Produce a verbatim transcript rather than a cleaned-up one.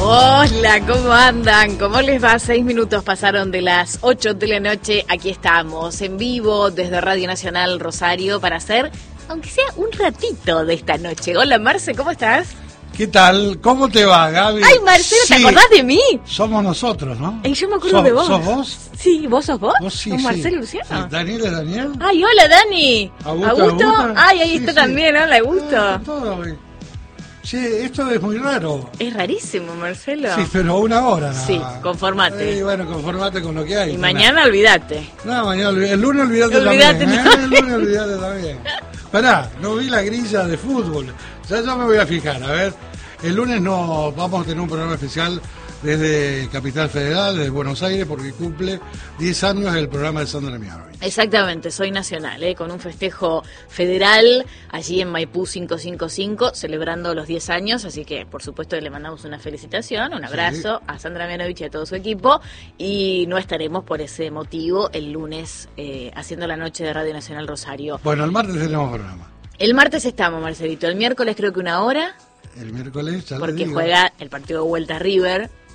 Hola, ¿cómo andan? ¿Cómo les va? Seis minutos pasaron de las ocho de la noche. Aquí estamos, en vivo, desde Radio Nacional Rosario, para hacer, aunque sea un ratito de esta noche. Hola, Marce, ¿cómo estás? ¿Qué tal? ¿Cómo te va, Gaby? Ay, Marcelo, ¿te sí, acordás de mí? Somos nosotros, ¿no? Ay, yo me acuerdo ¿So, de vos. ¿Sos vos? Sí, ¿vos sos vos? Vos sí, ¿Sos sí. Marcelo Luciano? Sí, ¿Daniel es Daniel? Ay, hola, Dani. ¿Augusto? ¿Augusto? ¿Augusto? Ay, ahí Sí, está sí. también, hola, Augusto. Ah, todo, güey. Sí, esto es muy raro. Es rarísimo, Marcelo. Sí, pero una hora nada Sí, más. conformate. Sí, bueno, conformate con lo que hay. Y no, mañana olvídate. No, mañana, olvi- el lunes olvídate Olvídate, también. no. ¿eh? El lunes olvídate también. Pará, no vi la grilla de fútbol. Ya yo me voy a fijar, a ver. El lunes no vamos a tener un programa especial desde Capital Federal, desde Buenos Aires, porque cumple diez años el programa de Sandra Mianovich. Exactamente, soy nacional, ¿eh? Con un festejo federal allí en Maipú quinientos cincuenta y cinco, celebrando los diez años, así que por supuesto le mandamos una felicitación, un abrazo sí. a Sandra Mianovich y a todo su equipo, y no estaremos por ese motivo el lunes eh, haciendo la noche de Radio Nacional Rosario. Bueno, el martes tenemos programa. El martes estamos, Marcelito, el miércoles creo que una hora. El miércoles, ya porque le digo. juega el partido de vuelta River